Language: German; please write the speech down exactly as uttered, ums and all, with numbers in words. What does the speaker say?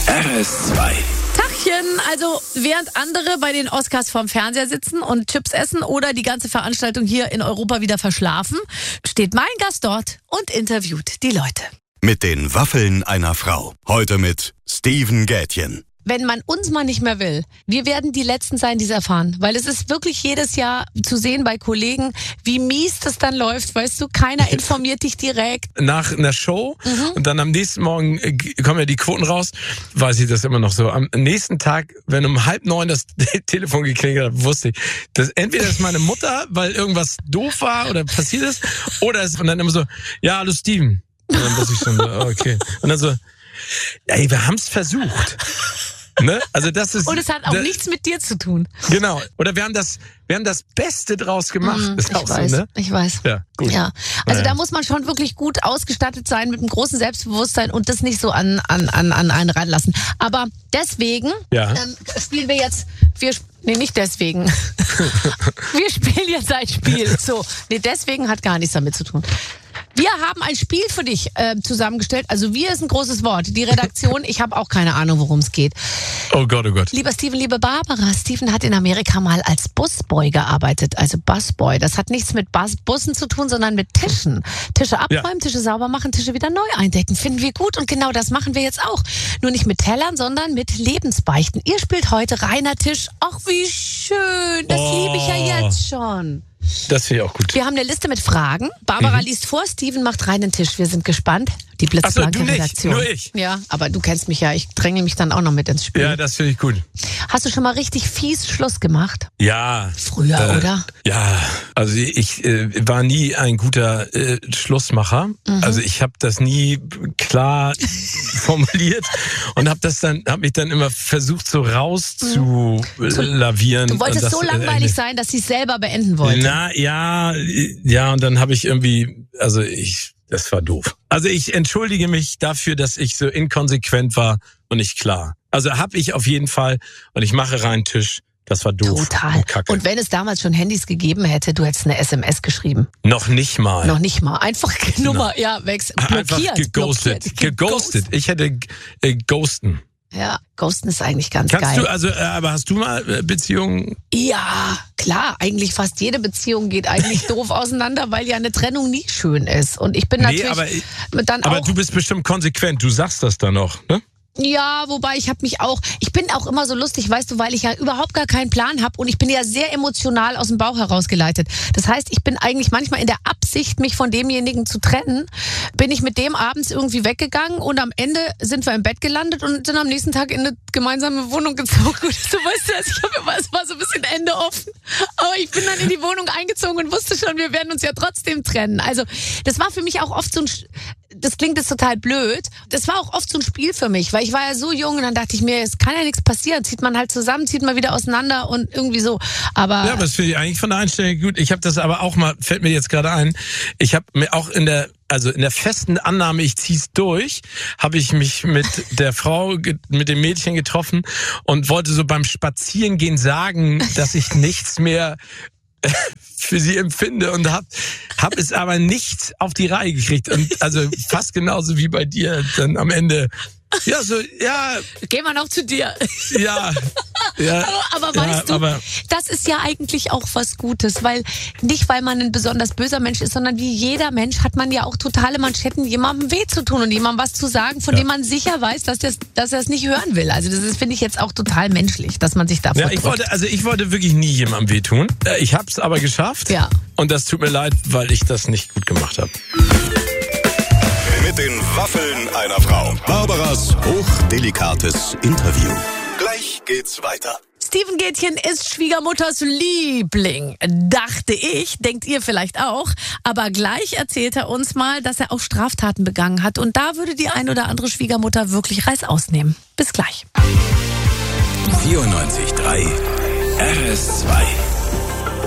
R S zwei. Tachchen, also während andere bei den Oscars vorm Fernseher sitzen und Chips essen oder die ganze Veranstaltung hier in Europa wieder verschlafen, steht mein Gast dort und interviewt die Leute. Mit den Waffeln einer Frau. Heute mit Steven Gätjen. Wenn man uns mal nicht mehr will, wir werden die Letzten sein, die es erfahren. Weil es ist wirklich jedes Jahr zu sehen bei Kollegen, wie mies das dann läuft. Weißt du, keiner informiert dich direkt. Nach einer Show Mhm. und dann am nächsten Morgen äh, kommen ja die Quoten raus, weiß ich das immer noch so. Am nächsten Tag, wenn um halb neun das Telefon geklingelt hat, wusste ich, dass entweder ist meine Mutter, weil irgendwas doof war oder passiert ist, oder es und dann immer so, ja, hallo Steven. Und dann wusste ich schon, so, okay. Und dann so, ey, wir haben's versucht. Ne? Also das ist, Und es hat auch da, nichts mit dir zu tun. Genau. Oder wir haben das, wir haben das Beste draus gemacht. Mhm, ist ich auch weiß, so, ne? ich weiß. Ja, gut. Ja, also Naja. da muss man schon wirklich gut ausgestattet sein mit einem großen Selbstbewusstsein und das nicht so an, an, an, an einen ranlassen. Aber deswegen Ja. ähm, spielen wir jetzt, wir, nee, nicht deswegen. Wir spielen jetzt ein Spiel. So, nee, deswegen hat gar nichts damit zu tun. Wir haben ein Spiel für dich äh, zusammengestellt. Also wir ist ein großes Wort. Die Redaktion, ich habe auch keine Ahnung, worum es geht. Oh Gott, oh Gott. Lieber Steven, liebe Barbara, Steven hat in Amerika mal als Busboy gearbeitet, also Busboy. Das hat nichts mit Bus Bussen zu tun, sondern mit Tischen. Tische abräumen, Tische sauber machen, Tische wieder neu eindecken. Finden wir gut und genau das machen wir jetzt auch. Nur nicht mit Tellern, sondern mit Lebensbeichten. Ihr spielt heute reiner Tisch. Ach, wie schön. Das Oh. liebe ich ja jetzt schon. Das finde ich auch gut. Wir haben eine Liste mit Fragen. Barbara liest vor, Steven macht reinen Tisch. Wir sind gespannt. Die Ach so, blitzblanke du nicht, Redaktion. nur ich. Ja, aber du kennst mich ja. Ich dränge mich dann auch noch mit ins Spiel. Ja, das finde ich gut. Hast du schon mal richtig fies Schluss gemacht? Ja. Früher, äh, oder? Ja, also ich äh, war nie ein guter äh, Schlussmacher. Mhm. Also ich habe das nie klar formuliert und habe das dann, habe mich dann immer versucht so rauszulavieren. Du wolltest und das, so äh, langweilig sein, dass sie es selber beenden wollte. Na ja, ja, und dann habe ich irgendwie, also ich, das war doof. Also ich entschuldige mich dafür, dass ich so inkonsequent war und nicht klar. Also habe ich auf jeden Fall und ich mache rein Tisch. Das war doof. Total. Und kacke. Und wenn es damals schon Handys gegeben hätte, du hättest eine S M S geschrieben. Noch nicht mal. Noch nicht mal. Einfach Nummer, ja, weg. Einfach Blockiert. geghostet. blockiert. Geghostet. Ich hätte äh, ghosten. Ja, ghosten ist eigentlich ganz Kannst geil. du, also, äh, aber hast du mal äh, Beziehungen? Ja, klar. Eigentlich fast jede Beziehung geht eigentlich doof auseinander, weil ja eine Trennung nie schön ist. Und ich bin natürlich Nee, aber, dann aber auch... du bist bestimmt konsequent. Du sagst das dann noch, ne? Ja, wobei ich habe mich auch, ich bin auch immer so lustig, weißt du, weil ich ja überhaupt gar keinen Plan habe und ich bin ja sehr emotional aus dem Bauch herausgeleitet. Das heißt, ich bin eigentlich manchmal in der Absicht, mich von demjenigen zu trennen, bin ich mit dem abends irgendwie weggegangen und am Ende sind wir im Bett gelandet und sind am nächsten Tag in eine gemeinsame Wohnung gezogen. Du weißt ja, ich habe immer, es war so ein bisschen Ende offen, aber ich bin dann in die Wohnung eingezogen und wusste schon, wir werden uns ja trotzdem trennen. Also das war für mich auch oft so ein, das klingt jetzt total blöd, das war auch oft so ein Spiel für mich, weil ich war ja so jung und dann dachte ich mir, es kann ja nichts passieren, zieht man halt zusammen, zieht man wieder auseinander und irgendwie so. Aber Ja, aber das finde ich eigentlich von der Einstellung gut. Ich habe das aber auch mal, fällt mir jetzt gerade ein, ich habe mir auch in der, also in der festen Annahme, ich zieh's durch, habe ich mich mit der Frau, mit dem Mädchen getroffen und wollte so beim Spazierengehen sagen, dass ich nichts mehr für sie empfinde und hab, hab es aber nicht auf die Reihe gekriegt. Und also fast genauso wie bei dir dann am Ende. Ja, so, ja, gehen wir noch zu dir. ja. ja Aber, aber ja, weißt du, aber, das ist ja eigentlich auch was Gutes, weil nicht, weil man ein besonders böser Mensch ist, sondern wie jeder Mensch hat man ja auch totale Manschetten, jemandem weh zu tun und jemandem was zu sagen, von Ja. dem man sicher weiß, dass, das, dass er es nicht hören will. Also das ist, finde ich, jetzt auch total menschlich, dass man sich davor Ja, ich drückt. wollte, also ich wollte wirklich nie jemandem wehtun. Äh, Ich hab's aber geschafft. Ja. Und das tut mir leid, weil ich das nicht gut gemacht habe. Mit den Waffeln einer Frau. Barbaras hochdelikates Interview. Gleich geht's weiter. Steven Gätjen ist Schwiegermutters Liebling, dachte ich, denkt ihr vielleicht auch. Aber gleich erzählt er uns mal, dass er auch Straftaten begangen hat. Und da würde die ein oder andere Schwiegermutter wirklich Reißaus nehmen. Bis gleich. vierundneunzig Komma drei R S zwei.